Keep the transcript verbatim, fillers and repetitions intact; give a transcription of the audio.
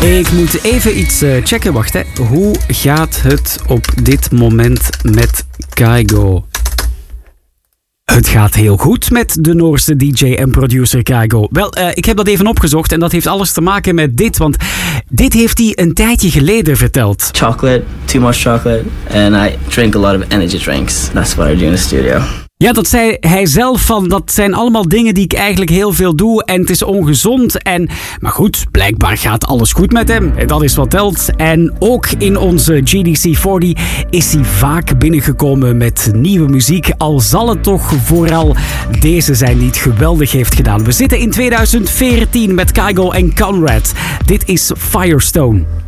Ik moet even iets uh, checken. Wacht, hè. Hoe gaat het op dit moment met Kygo? Het gaat heel goed met de Noorse D J en producer Kygo. Wel, uh, ik heb dat even opgezocht en dat heeft alles te maken met dit, want dit heeft hij een tijdje geleden verteld. Chocolate, too much chocolate, and I drink a lot of energy drinks. That's what I do in the studio. Ja, dat zei hij zelf van, dat zijn allemaal dingen die ik eigenlijk heel veel doe en het is ongezond. En, maar goed, blijkbaar gaat alles goed met hem. Dat is wat telt. En ook in onze G D C veertig is hij vaak binnengekomen met nieuwe muziek. Al zal het toch vooral deze zijn die het geweldig heeft gedaan. We zitten in tweeduizend veertien met Kygo en Conrad. Dit is Firestone.